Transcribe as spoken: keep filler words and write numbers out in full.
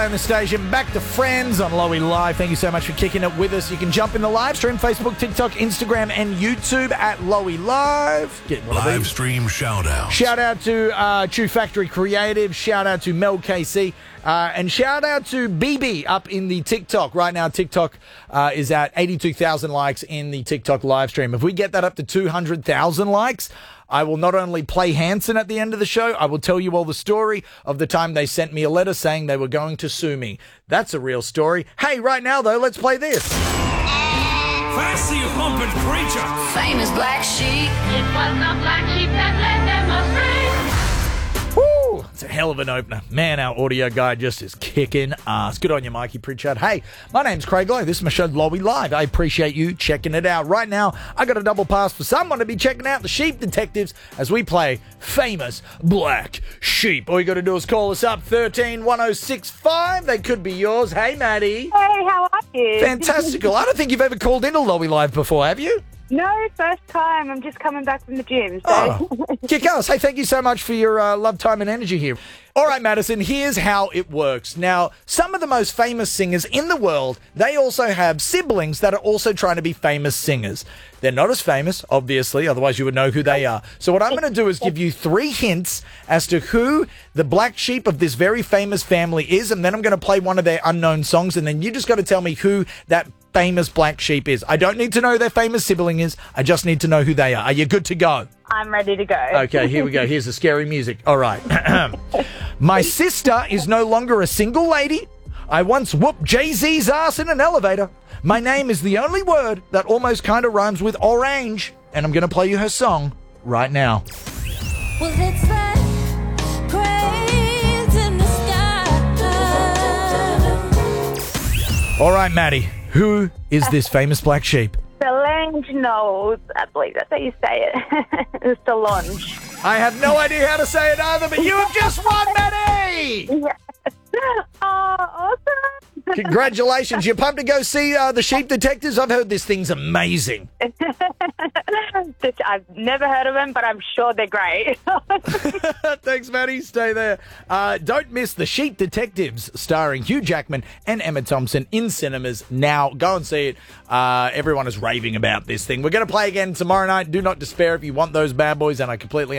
On the station, back to Friends on Lowy Live. Thank you so much for kicking it with us. You can jump in the live stream, Facebook, TikTok, Instagram, and YouTube at Lowy Live. Get live stream shout out. Shout out to uh, Chew Factory Creative. Shout out to Mel K C. Uh, and shout out to B B up in the TikTok. Right now, TikTok uh, is at eighty-two thousand likes in the TikTok live stream. If we get that up to two hundred thousand likes, I will not only play Hanson at the end of the show, I will tell you all the story of the time they sent me a letter saying they were going to sue me. That's a real story. Hey, right now, though, let's play this. Fancy a humping creature. Famous black sheep. It was the black sheep that led them astray. Woo! It's a hell of an opener. Man, our audio guy just is kicking ass. Good on you, Mikey Pritchard. Hey, my name's Craig Lowe. This is my show, Lowy Live. I appreciate you checking it out. Right now, I got a double pass for someone to be checking out the Sheep Detectives as we play Famous Black Sheep. All you got to do is call us up, thirteen one oh six five. They could be yours. Hey, Maddie. Hey, how are you? Fantastical. I don't think you've ever called into Lowy Live before, have you? No, first time. I'm just coming back from the gym. So. Oh, kick ass. Hey, thank you so much for your uh, love, time, and energy here. All right, Madison, here's how it works. Now, some of the most famous singers in the world, they also have siblings that are also trying to be famous singers. They're not as famous, obviously, otherwise you would know who they are. So what I'm going to do is give you three hints as to who the black sheep of this very famous family is, and then I'm going to play one of their unknown songs, and then you just got to tell me who that famous black sheep is. I don't need to know who their famous sibling is. I just need to know who they are. Are you good to go? I'm ready to go. Okay, here we go. Here's the scary music. All right. My sister is no longer a single lady. I once whooped Jay-Z's ass in an elevator. My name is the only word that almost kind of rhymes with orange. And I'm going to play you her song right now. Well, it's that craze in the sky. All right, Maddie. Who is this famous black sheep? Solange Knowles. I believe that's how you say it. Solange. I have no idea how to say it either, but you have just won, Maddie! Yes. Oh, awesome. Congratulations. You're pumped to go see uh, the Sheep Detectives? I've heard this thing's amazing. I've never heard of them, but I'm sure they're great. Thanks, Maddie. Stay there. Uh, don't miss the Sheep Detectives starring Hugh Jackman and Emma Thompson in cinemas now. Go and see it. Uh, everyone is raving about this thing. We're going to play again tomorrow night. Do not despair if you want those bad boys, and I completely